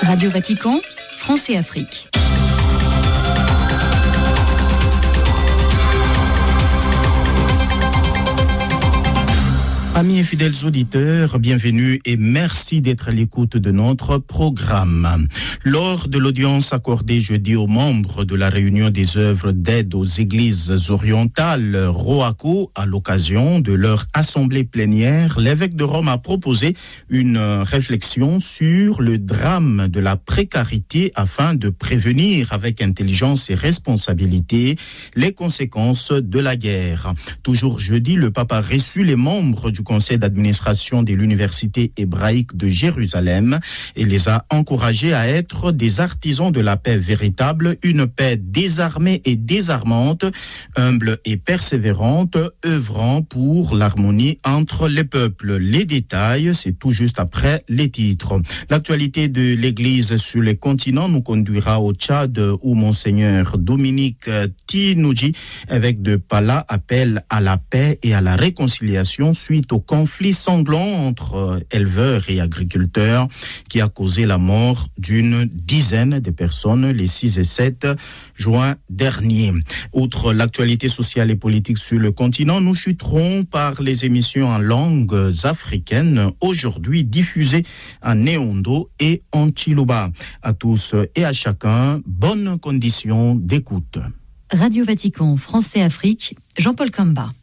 Radio Vatican, France et Afrique. Amis et fidèles auditeurs, bienvenue et merci d'être à l'écoute de notre programme. Lors de l'audience accordée jeudi aux membres de la réunion des œuvres d'aide aux églises orientales ROACO, à l'occasion de leur assemblée plénière, l'évêque de Rome a proposé une réflexion sur le drame de la précarité afin de prévenir avec intelligence et responsabilité les conséquences de la guerre. Toujours jeudi, le pape a reçu les membres du conseil d'administration de l'université hébraïque de Jérusalem et les a encouragés à être des artisans de la paix véritable, une paix désarmée et désarmante, humble et persévérante, œuvrant pour l'harmonie entre les peuples. Les détails, c'est tout juste après les titres. L'actualité de l'Église sur les continents nous conduira au Tchad où Monseigneur Dominique Tinouji, évêque de Pala, appelle à la paix et à la réconciliation suite au conflit sanglant entre éleveurs et agriculteurs qui a causé la mort d'une dizaine de personnes les 6 et 7 juin dernier. Outre l'actualité sociale et politique sur le continent, nous chuterons par les émissions en langues africaines, aujourd'hui diffusées en Néondo et en Chiluba. À tous et à chacun, bonnes conditions d'écoute. Radio Vatican, France et Afrique, Jean-Paul Kamba.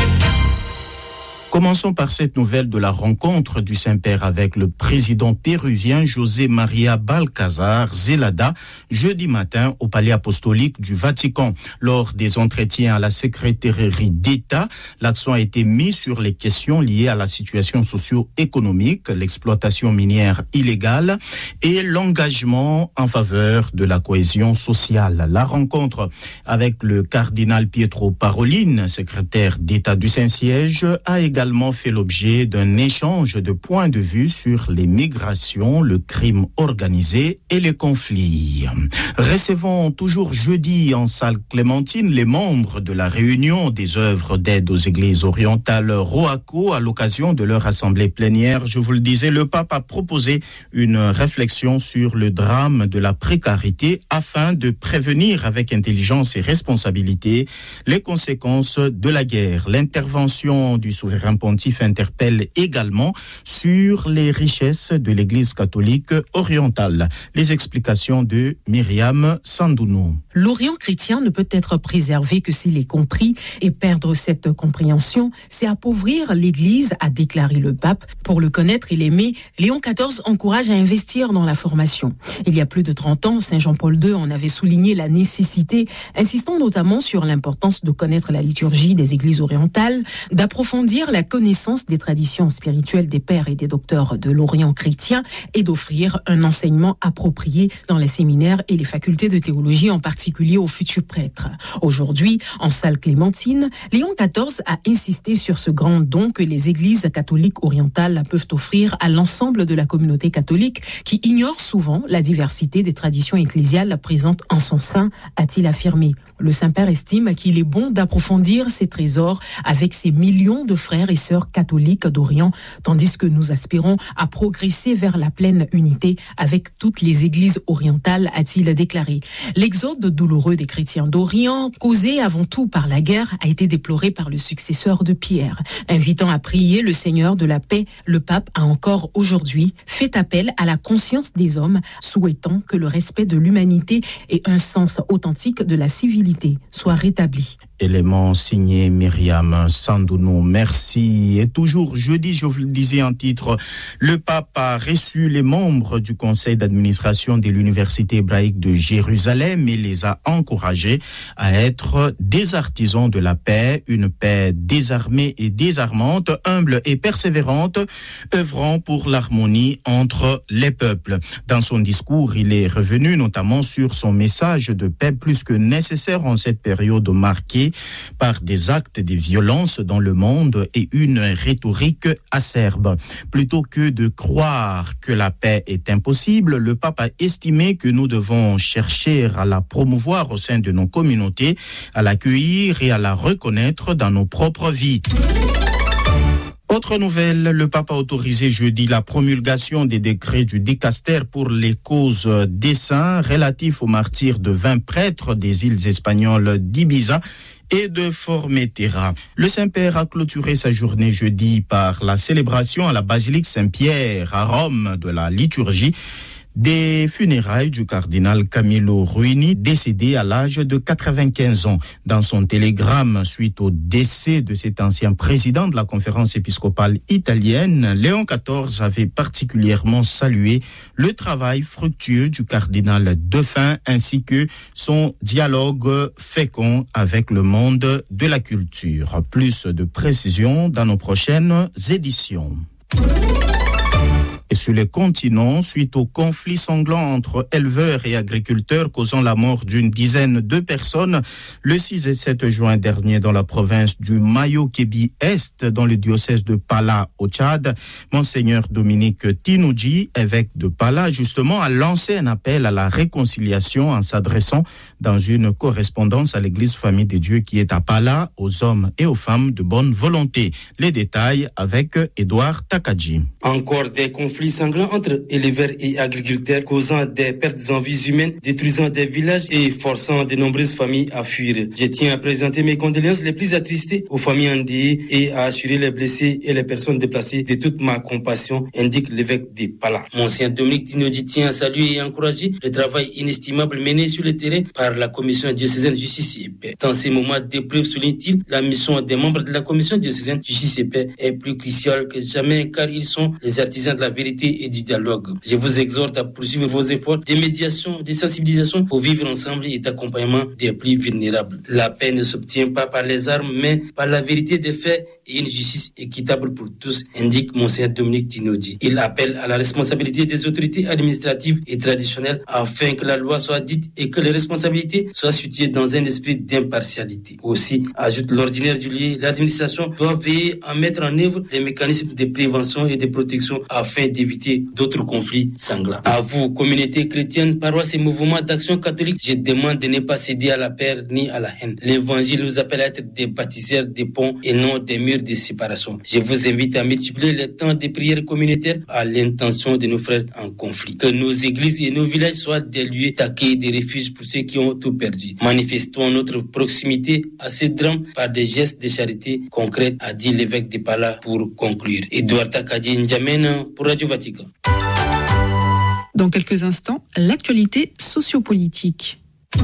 Commençons par cette nouvelle de la rencontre du Saint-Père avec le président péruvien José María Balcazar Zelada jeudi matin au Palais apostolique du Vatican. Lors des entretiens à la secrétairerie d'État, l'accent a été mis sur les questions liées à la situation socio-économique, l'exploitation minière illégale et l'engagement en faveur de la cohésion sociale. La rencontre avec le cardinal Pietro Parolin, secrétaire d'État du Saint-Siège, a également fait l'objet d'un échange de points de vue sur les migrations, le crime organisé et les conflits. Recevons toujours jeudi en salle Clémentine les membres de la réunion des œuvres d'aide aux églises orientales ROACO à l'occasion de leur assemblée plénière. Je vous le disais, le pape a proposé une réflexion sur le drame de la précarité afin de prévenir avec intelligence et responsabilité les conséquences de la guerre. L'intervention du souverain pontife interpelle également sur les richesses de l'Église catholique orientale. Les explications de Myriam Sandounou. L'Orient chrétien ne peut être préservé que s'il est compris, et perdre cette compréhension, c'est appauvrir l'Église, a déclaré le pape. Pour le connaître et l'aimer, Léon XIV encourage à investir dans la formation. Il y a plus de 30 ans, Saint Jean-Paul II en avait souligné la nécessité, insistant notamment sur l'importance de connaître la liturgie des églises orientales, d'approfondir la connaissance des traditions spirituelles des pères et des docteurs de l'Orient chrétien et d'offrir un enseignement approprié dans les séminaires et les facultés de théologie, en particulier aux futurs prêtres. Aujourd'hui, en salle Clémentine, Léon XIV a insisté sur ce grand don que les églises catholiques orientales peuvent offrir à l'ensemble de la communauté catholique qui ignore souvent la diversité des traditions ecclésiales présentes en son sein, a-t-il affirmé. Le Saint-Père estime qu'il est bon d'approfondir ces trésors avec ces millions de frères et sœurs catholiques d'Orient, tandis que nous aspirons à progresser vers la pleine unité avec toutes les églises orientales, a-t-il déclaré. L'exode douloureux des chrétiens d'Orient, causé avant tout par la guerre, a été déploré par le successeur de Pierre. Invitant à prier le Seigneur de la paix, le pape a encore aujourd'hui fait appel à la conscience des hommes, souhaitant que le respect de l'humanité et un sens authentique de la civilité soient rétablis. Élément signé Myriam Sandounou, merci. Et toujours jeudi, je vous le disais en titre, le pape a reçu les membres du conseil d'administration de l'université hébraïque de Jérusalem et les a encouragés à être des artisans de la paix, une paix désarmée et désarmante, humble et persévérante, œuvrant pour l'harmonie entre les peuples. Dans son discours, il est revenu notamment sur son message de paix plus que nécessaire en cette période marquée par des actes de violence dans le monde et une rhétorique acerbe. Plutôt que de croire que la paix est impossible, le pape a estimé que nous devons chercher à la promouvoir au sein de nos communautés, à l'accueillir et à la reconnaître dans nos propres vies. Autre nouvelle, le pape a autorisé jeudi la promulgation des décrets du dicaster pour les causes des saints relatifs aux martyrs de 20 prêtres des îles espagnoles d'Ibiza et de Formentera. Le Saint-Père a clôturé sa journée jeudi par la célébration à la basilique Saint-Pierre à Rome de la liturgie des funérailles du cardinal Camillo Ruini, décédé à l'âge de 95 ans. Dans son télégramme, suite au décès de cet ancien président de la conférence épiscopale italienne, Léon XIV avait particulièrement salué le travail fructueux du cardinal défunt ainsi que son dialogue fécond avec le monde de la culture. Plus de précisions dans nos prochaines éditions. Et sur le continent, suite au conflit sanglant entre éleveurs et agriculteurs causant la mort d'une dizaine de personnes, le 6 et 7 juin dernier dans la province du Mayo-Kébi-Est, dans le diocèse de Pala au Tchad, Monseigneur Dominique Tinouji, évêque de Pala, justement, a lancé un appel à la réconciliation en s'adressant dans une correspondance à l'église Famille des Dieux qui est à Pala, aux hommes et aux femmes de bonne volonté. Les détails avec Edouard Takadji. Encore des conflits sanglants entre éleveurs et agriculteurs causant des pertes en vies humaines, détruisant des villages et forçant de nombreuses familles à fuir. Je tiens à présenter mes condoléances les plus attristées aux familles endeuillées et à assurer les blessés et les personnes déplacées de toute ma compassion, indique l'évêque de Pala. Monseigneur Dominique Tinouji tient à saluer et encourager le travail inestimable mené sur le terrain par la commission diocésaine Justice et Paix. Dans ces moments d'épreuve, souligne-t-il, la mission des membres de la commission diocésaine Justice et Paix est plus cruciale que jamais car ils sont les artisans de la vérité et du dialogue. Je vous exhorte à poursuivre vos efforts de médiation, de sensibilisation pour vivre ensemble et d'accompagnement des plus vulnérables. La paix ne s'obtient pas par les armes, mais par la vérité des faits et une justice équitable pour tous, indique Monseigneur Dominique Tinouji. Il appelle à la responsabilité des autorités administratives et traditionnelles afin que la loi soit dite et que les responsabilités soient situées dans un esprit d'impartialité. Aussi, ajoute l'ordinaire du lieu, l'administration doit veiller à mettre en œuvre les mécanismes de prévention et de protection afin d'éviter d'autres conflits sanglants. À vous, communauté chrétienne, paroisse et mouvements d'action catholique, je demande de ne pas céder à la peur ni à la haine. L'évangile nous appelle à être des bâtisseurs de ponts et non des murs de séparation. Je vous invite à multiplier les temps de prière communautaire à l'intention de nos frères en conflit. Que nos églises et nos villages soient des lieux d'accueil, des refuges pour ceux qui ont tout perdu. Manifestons notre proximité à ce drame par des gestes de charité concrets, a dit l'évêque de Pala pour conclure. Edouard Takadji N'Djamena pour Radio Vatican. Dans quelques instants, l'actualité sociopolitique.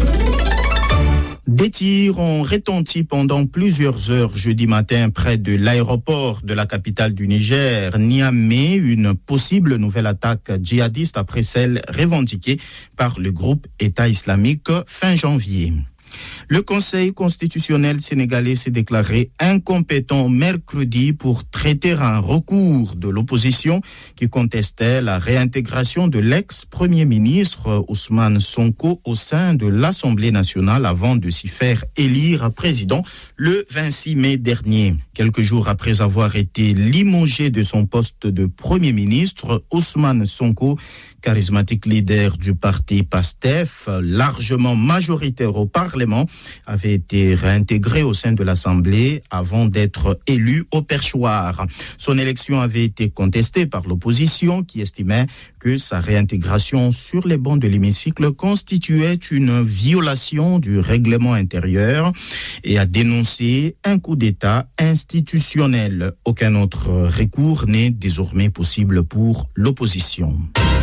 Des tirs ont retenti pendant plusieurs heures jeudi matin près de l'aéroport de la capitale du Niger, Niamey, une possible nouvelle attaque djihadiste après celle revendiquée par le groupe État islamique fin janvier. Le Conseil constitutionnel sénégalais s'est déclaré incompétent mercredi pour traiter un recours de l'opposition qui contestait la réintégration de l'ex-premier ministre Ousmane Sonko au sein de l'Assemblée nationale avant de s'y faire élire président le 26 mai dernier. Quelques jours après avoir été limogé de son poste de premier ministre, Ousmane Sonko, charismatique leader du parti PASTEF, largement majoritaire au Parlement, avait été réintégré au sein de l'Assemblée avant d'être élu au perchoir. Son élection avait été contestée par l'opposition qui estimait que sa réintégration sur les bancs de l'hémicycle constituait une violation du règlement intérieur et a dénoncé un coup d'État institutionnel. Aucun autre recours n'est désormais possible pour l'opposition.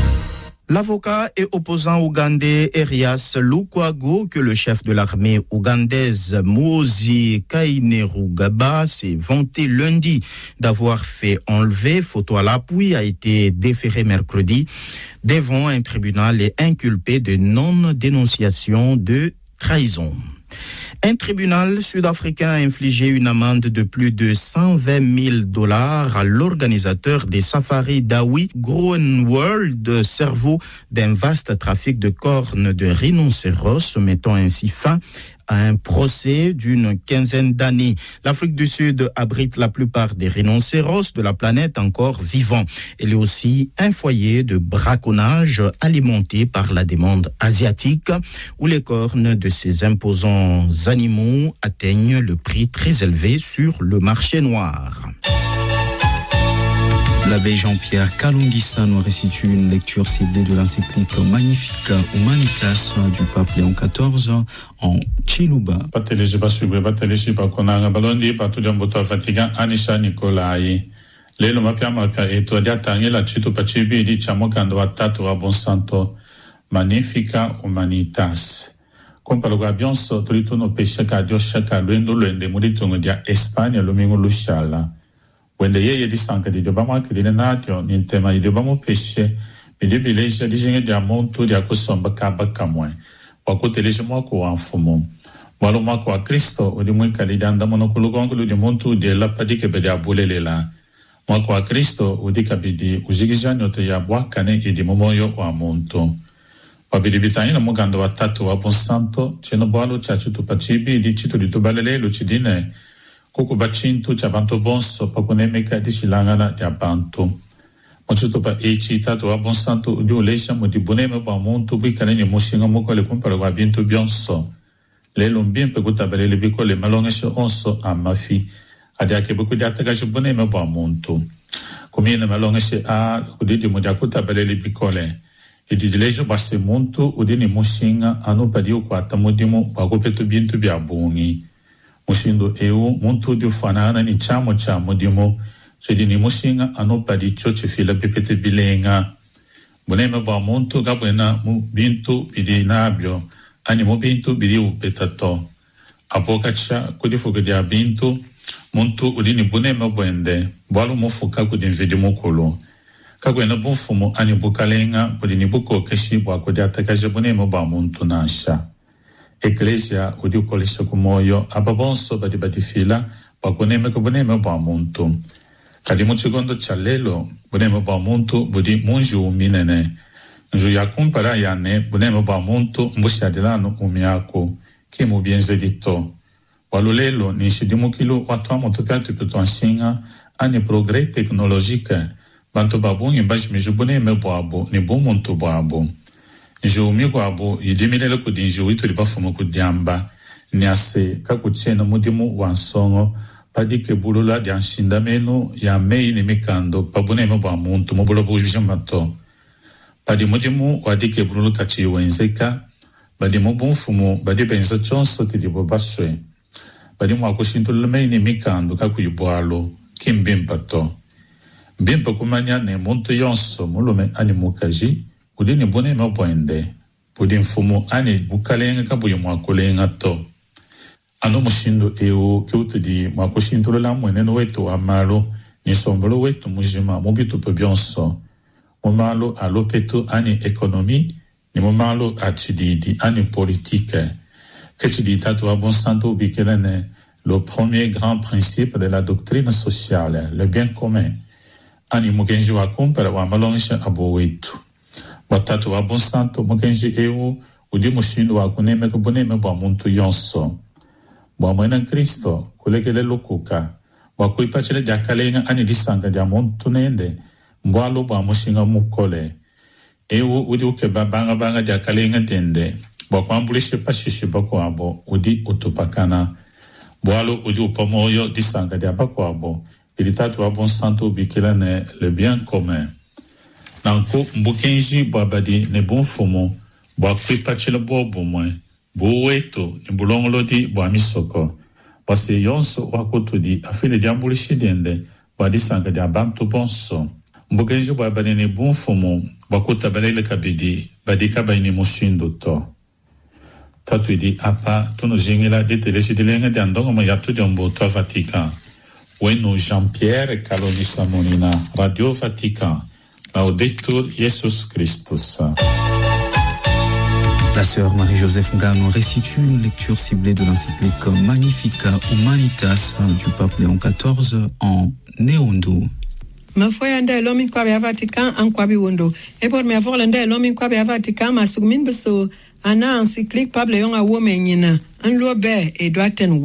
L'avocat et opposant ougandais Erias Lukwago, que le chef de l'armée ougandaise Muhoozi Kainerugaba s'est vanté lundi d'avoir fait enlever, photo à l'appui, a été déféré mercredi devant un tribunal et inculpé de non-dénonciation de trahison. Un tribunal sud-africain a infligé une amende de plus de $120,000 à l'organisateur des safaris d'Awi Groenworld, cerveau d'un vaste trafic de cornes de rhinocéros, mettant ainsi fin à un procès d'une quinzaine d'années. L'Afrique du Sud abrite la plupart des rhinocéros de la planète encore vivants. Elle est aussi un foyer de braconnage alimenté par la demande asiatique, où les cornes de ces imposants animaux atteignent le prix très élevé sur le marché noir. L'abbé Jean-Pierre Kalundisa nous restitue une lecture ciblée de l'encyclique Magnifica Humanitas du pape Léon XIV en Chiluba. Lelo mapiama pia etuadia tangela chitu pachibi di chamokando watatu wa bon santo Magnifica Humanitas. Comparo abionso tulitono pesha ka dio shaka luendo luende muritongo dia Espagna lumingo lushala. Wende yeye di sanka di dobama che di natio in tema di dobamo pesce mi di bileja di jinge dia montu dia kusomba kaba kamwe. Wakote leje mwako wa mfumo. Walo mwako wa Kristo udi mwika li dandamono kulugongulu di montu di lapadike bede abulelela. Mwako wa Kristo udika bidi ujigijani ote ya wakane idi momoyo wa montu. Wabidi bitani mugando wa tatu wa bon santo cheno boalo chachu tu pachibi di chitu di tubalele lucidine kuku bachintu chabanto bonso pakunemeka di shilangana di abantu. Mochutu pa echi tatu wa bon santo udi uleisha mudi buneme wa montu bikane ni mushinga moko le kumpara wa bintu bionso. Le lumbien pe kutabele biko le malongeshe onso a mafi adi ake buku di atagashi buneme wa montu. Kumine malongeshe a udidi mujakuta bele bikole. E di lejo basse montu udini mushinga anu padi ukwata mudimu wagopetu bintu biabungi. Mushindo eu montu di ufanana ni chamo dimu chedini mushinga anu padi choche fila pepete bilenga. Buneme ba montu gabwena mu bintu bidi nabio ani mu bintu bidi upetato. Apokacha kudifuga dia bintu montu udini buneme bwende bwalu mufuka kudin vidi mukulu. Kagwena bufumu ani bukalenga budini buko keshi bwa kujata kajabune mo ba muntu nasha. Eklesia udi ukolisha kumoyo ababonso badi fila bakuneme kubuneme ba muntu. Kadi muchigondo chalelo buneme ba muntu budi munju minene. Nju ya kumpara yane buneme ba muntu mbushi adilano umiako kimu bienze dito. Walulelo nishidimukilu watu amoto piatu pitu anshinga ani progrès technologique. Bantu babu imbaji mijubune me boabo ni bumuntu boabo. Nju mi boabo yidimile kudinju itu libafumu kudiamba ni ase kakuchena mudimu wansongo padike bulula di anshinda menu ya mei ni mikando pabune me boamuntu mubulo bujamato. Padi mudimu wadike bulula kachi wenzeka badi mubunfumu badi benza chonso tidibo baswe. Badi mwakushintu mei ni mikando kakuyibwalo kimbimpato. Bimpa kumanya ne montu yonso mulume ani mukaji udini bune mabwende budin fumu ani bukalenga kabuye mwakulenga to ano mushindo eu keutu di mwakushinto la mwene wetu amalo ni sombolo wetu mujima mobitu pe bionso momalo alopetu ani ekonomi ni momalo achididi ani politique kechidi tatu wa bon santo bikelene le premier grand principe de la doctrine sociale le bien commun ani mugenji wa kumpara wa malongisha abo wetu. Watatu wa bon santo mugenji eu udi mushindo wa kuneme kubuneme bwa muntu yonso. Bwa mwena Kristo kulekele lukuka. Bwa kuipachile diakalenga ani disanga dia muntu nende. Mbwalo bwa mushinga mukole. Eu udi ukeba banga diakalenga dende. Bwa kwambulishe pashishi bako abo udi utupakana. Bwalo udi upamoyo disanga dia bako abo. Il tatu wa bon santo bikilane le bien commun. Nanko mbukenji babadi ne bon fumo bwa kwipachila bobo mwe buweto ni bulongolo di bwa misoko base yonso wakoto di afile diambulishi dende bwa disanga di abantu bonso mbukenji babadi ne bon fumo bwa kutabalele kabidi badi kabaini mushindo to tatu di apa tono jingila de teleshi dilenga di andongo mayaptu di omboto Vatican. Bueno, Jean-Pierre Kalundisa Monina, Radio Vatican, Laudetur Jesus Christus. La sœur Marie-Joseph Ngano restitue une lecture ciblée de l'encyclique Magnifica Humanitas du pape Léon XIV en Néondo. Mafoya nda lomi kwa bya Vatican en kwa biwondo. Et pour me avoir nda lomi kwa bya Vatican masumin beso ana encyclique pape Léon a womenyina. En lobe et doiten we.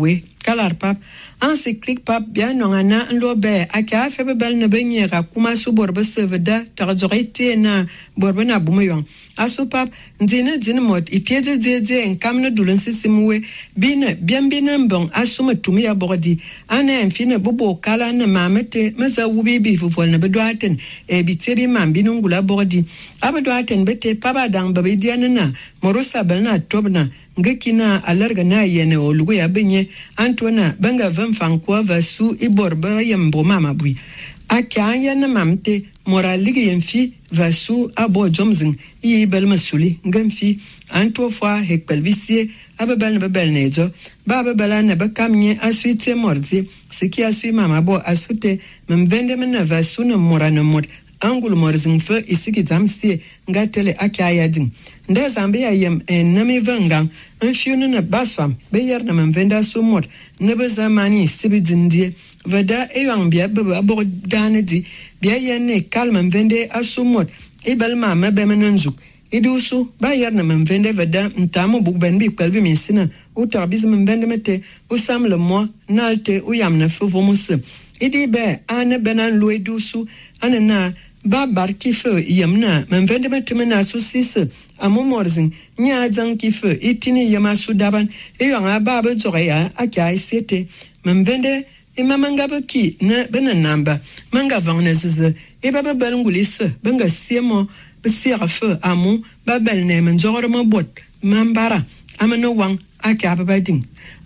kalar pap encyclique pap bien non ana lobe aka fe bebel ne benyera kuma su borbe seveda tarjorite na borbe na bumayon asu pap ndine din mod iteje jeje en kamne dulun sisimwe bine bien bon asu matumi ya bordi ana en fine bobo kala na mamete meza wubi bi fufol na bedwaten e bitebi mambinu ngula bordi abedwaten bete paba dang babe dianana morosa belna tobna ngekina alarga na yene olugo ya benye antona banga vanfankwa vasu iborba yembo mama bui akanya na mamte moraligi yemfi vasu abo jomzing yi belmasuli ngamfi anto fwa hekpelbisie ababal na babel nejo babala na bakamye asuite mordi siki asu mama bo asute memvende mena vasu na morana mod angul morzing fe isiki zamsie ngatele akaya ding nda zambia yem nami vanga enfiunu na basam beyer na memvenda sumot ne bezamani sibidindie vada eyang bia baba bo danedi bia yene kalm vende asumot ibal mama bemenonjuk idusu bayer na memvende vada ntamo bugben bi kwelbi misina utabis memvende mete usam le moi nalte uyam na fuvomus idi be ane benan loidusu anena ba barki fe yamna memvende metemena susise amomorzing nya jang ki fe itini yama sudaban eyanga baba zoya akai sete memvende imamanga baki na bena namba manga vangna zize e baba balungulise benga siemo besira fe amu babel ne menjorma bot mambara amano wang aka babading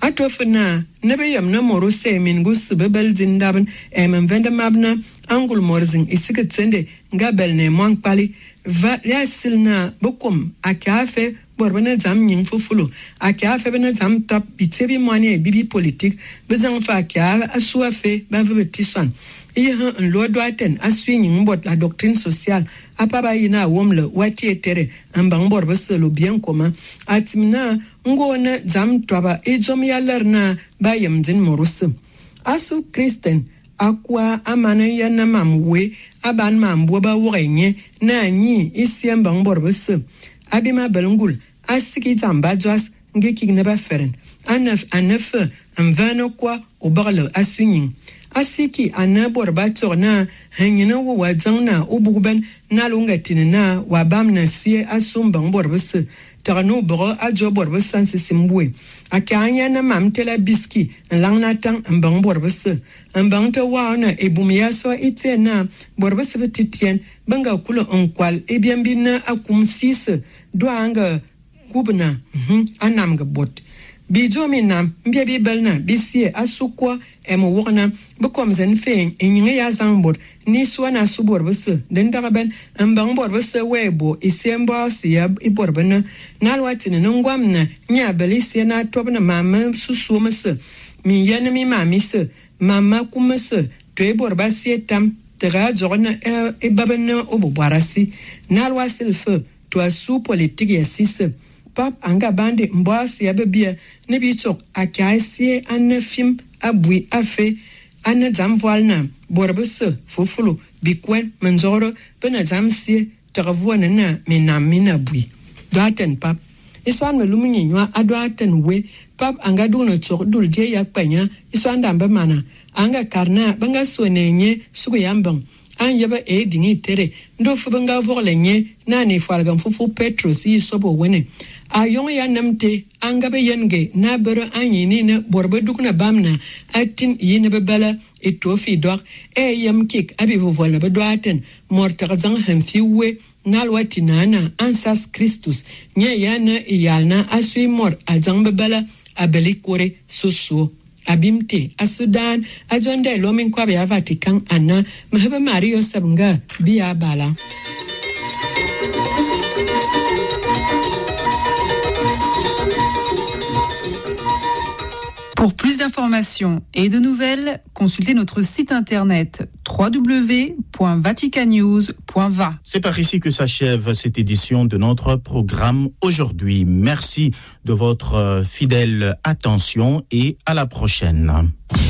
atofna nebeyam na moro semin gus bebel dindaben memvende mabna angul morzing isiketsende ngabel ne mwankpali va yasilna bokum akafe borbana zam nying fufulu akafe bena zam top bitebi mwane bibi politique bezang fa ka asuafe bavetisan ihe nlo doaten aswing bot la doctrine sociale apaba ina womle watietere ambang borbe selo bien commun atimna ngona zam toba ejom yalerna bayem din morus asu kristen akwa amana yana mamwe aban mambo ba worenye na nyi isiemba ngborbe se abima belungul asiki tamba jas ngeki ne ba feren anef envano kwa obarle asunyin asiki anabor ba torna hanyina wo wazangna ubugban nalungatina na wabamna sie asumba ngborbe se tarano boro ajo borbe sansisimbwe akanya na mamtela biski langna tang mbang borbe se mbang te wana ebumya so itena borbe se betitien banga kulo onkwal ebiambina akumsise doanga kubna anam gabot bijo minam mbia bibelna bisie asukwa emo wona bekom zen fein enyinga ya zambor ni swana subor bese den dagaben mbang bor bese webo isemba sia iborbena nalwatine ngwamna nya belisia na tobna mama susumese mi yana mi mamise mama kumese to eborba sietam tera jorna e babena obwarasi nalwasil fe to asu politique ya sise pap anga bande mbwasi ya bebia ne bitok akaisi anafim abui afe ana zamvalna borbese fufulu bikwen manzoro bena zamsie travwana na mina bui doaten pap iswan melumni nywa adwaten we pap anga duno tok dul je yakpanya iswan dambe mana anga karna banga sonenye sugu yambang an yaba dingi tere ndo fubanga vorlenye nani falgam fufu petros yi sobo wene ayong ya namte angabe yenge na bero anyini ne borbe dukna bamna atin yine bebala etofi dok yam kik abi vovola bedwaten mortar zang hanfiwe nalwati nana ansas Christus nya yana iyalna asui mor azang bebala abeli kore soso abimte asudan ajonde lomin kwabe ya Vatican ana mahaba Mario sabunga biya bala. Pour plus d'informations et de nouvelles, consultez notre site internet www.vaticanews.va. C'est par ici que s'achève cette édition de notre programme aujourd'hui. Merci de votre fidèle attention et à la prochaine.